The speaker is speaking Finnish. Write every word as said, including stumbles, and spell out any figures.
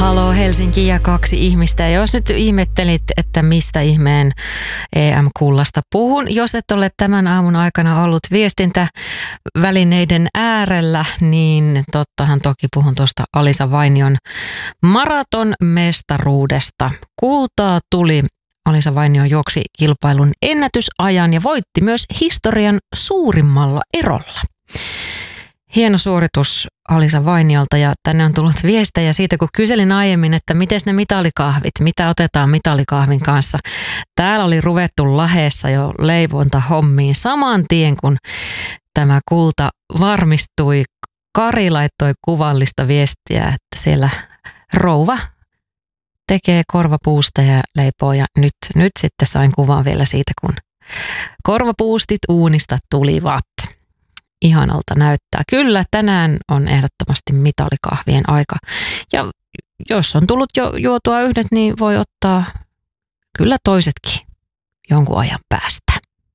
Halo Helsinki ja kaksi ihmistä. Ja jos nyt ihmettelit, että mistä ihmeen E M-kullasta puhun, jos et ole tämän aamun aikana ollut viestintävälineiden äärellä, niin tottahan toki puhun tuosta Alisa Vainion maratonmestaruudesta. Kultaa tuli. Alisa Vainio juoksi kilpailun ennätysajan ja voitti myös historian suurimmalla erolla. Hieno suoritus Alisa Vainiolta, ja tänne on tullut viestejä siitä, kun kyselin aiemmin, että miten ne mitalikahvit, mitä otetaan mitalikahvin kanssa. Täällä oli ruvettu Lahdessa jo leivonta hommiin saman tien, kun tämä kulta varmistui. Kari laittoi kuvallista viestiä, että siellä rouva tekee korvapuusta ja leipoo, ja nyt, nyt sitten sain kuvan vielä siitä, kun korvapuustit uunista tulivat. Ihanalta näyttää. Kyllä, tänään on ehdottomasti mitalikahvien aika. Ja jos on tullut jo juotua yhdet, niin voi ottaa kyllä toisetkin jonkun ajan päästä.